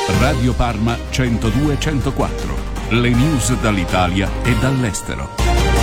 Radio Parma 102-104. Le news dall'Italia e dall'estero.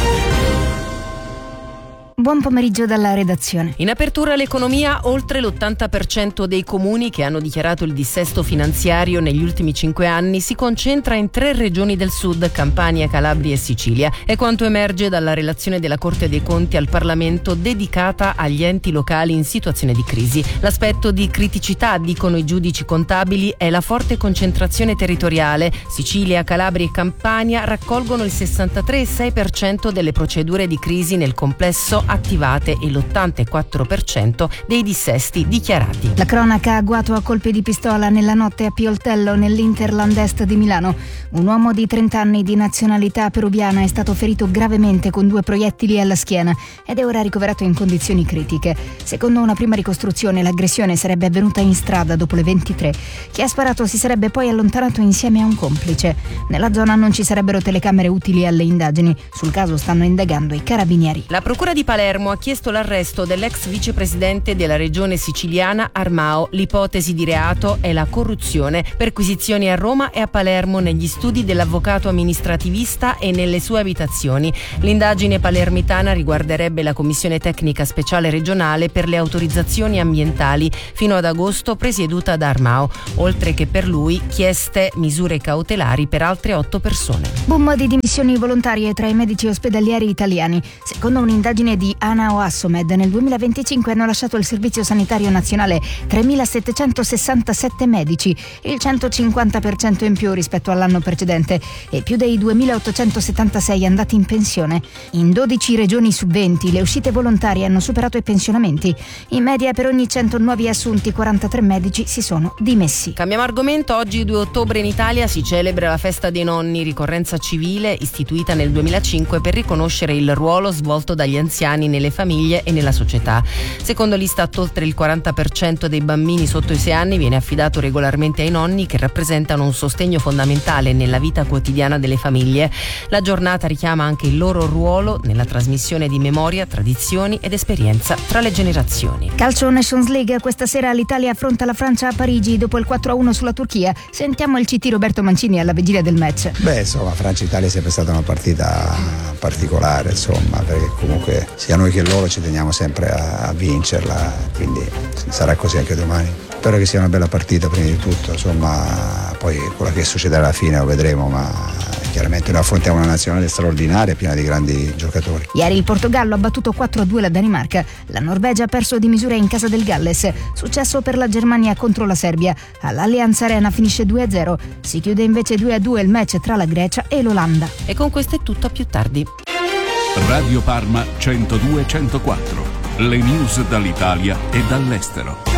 Buon pomeriggio dalla redazione. In apertura all'economia, oltre l'80% dei comuni che hanno dichiarato il dissesto finanziario negli ultimi 5 anni si concentra in 3 regioni del sud, Campania, Calabria e Sicilia. È quanto emerge dalla relazione della Corte dei Conti al Parlamento dedicata agli enti locali in situazione di crisi. L'aspetto di criticità, dicono i giudici contabili, è la forte concentrazione territoriale. Sicilia, Calabria e Campania raccolgono il 63,6% delle procedure di crisi nel complesso attivate e l'84% dei dissesti dichiarati. La cronaca: agguato a colpi di pistola nella notte a Pioltello, nell'Interland Est di Milano. Un uomo di 30 anni di nazionalità peruviana è stato ferito gravemente con 2 proiettili alla schiena ed è ora ricoverato in condizioni critiche. Secondo una prima ricostruzione, l'aggressione sarebbe avvenuta in strada dopo le 23. Chi ha sparato si sarebbe poi allontanato insieme a un complice. Nella zona non ci sarebbero telecamere utili alle indagini. Sul caso stanno indagando i carabinieri. La procura di Palermo ha chiesto l'arresto dell'ex vicepresidente della regione siciliana Armao. L'ipotesi di reato è la corruzione. Perquisizioni a Roma e a Palermo negli studi dell'avvocato amministrativista e nelle sue abitazioni. L'indagine palermitana riguarderebbe la commissione tecnica speciale regionale per le autorizzazioni ambientali, fino ad agosto presieduta da Armao, oltre che per lui chieste misure cautelari per altre 8 persone. Boom di dimissioni volontarie tra i medici ospedalieri italiani. Secondo un'indagine di ANAO Assomed, nel 2025 hanno lasciato il Servizio Sanitario Nazionale 3.767 medici, il 150% in più rispetto all'anno precedente e più dei 2.876 andati in pensione. In 12 regioni su 20 le uscite volontarie hanno superato i pensionamenti. In media per ogni 100 nuovi assunti 43 medici si sono dimessi. Cambiamo argomento. Oggi 2 ottobre in Italia si celebra la festa dei nonni, ricorrenza civile istituita nel 2005 per riconoscere il ruolo svolto dagli anziani nelle famiglie e nella società. Secondo l'Istat, oltre il 40% dei bambini sotto i 6 anni viene affidato regolarmente ai nonni, che rappresentano un sostegno fondamentale nella vita quotidiana delle famiglie. La giornata richiama anche il loro ruolo nella trasmissione di memoria, tradizioni ed esperienza tra le generazioni. Calcio Nations League: questa sera l'Italia affronta la Francia a Parigi dopo il 4-1 sulla Turchia. Sentiamo il CT Roberto Mancini alla vigilia del match. Insomma, Francia-Italia è sempre stata una partita particolare, insomma, perché comunque sia noi che loro ci teniamo sempre a vincerla, quindi sarà così anche domani. Spero che sia una bella partita prima di tutto, insomma, poi quello che succederà alla fine lo vedremo, ma chiaramente noi affrontiamo una nazionale straordinaria piena di grandi giocatori. Ieri il Portogallo ha battuto 4-2 la Danimarca, la Norvegia ha perso di misura in casa del Galles, successo per la Germania contro la Serbia. All'Allianz Arena finisce 2-0, si chiude invece 2-2 il match tra la Grecia e l'Olanda. E con questo è tutto, a più tardi. Radio Parma 102-104. Le news dall'Italia e dall'estero.